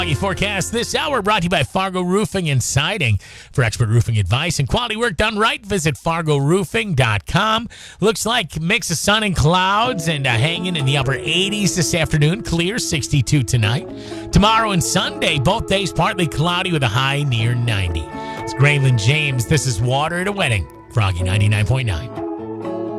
Forecast this hour brought to you by Fargo Roofing and Siding. For expert roofing advice and quality work done right, visit FargoRoofing.com. Looks like mix of sun and clouds and hanging in the upper 80s this afternoon. Clear, 62 tonight. Tomorrow and Sunday, both days partly cloudy with a high near 90. It's Graylin James. This is Water at a Wedding. Froggy 99.9.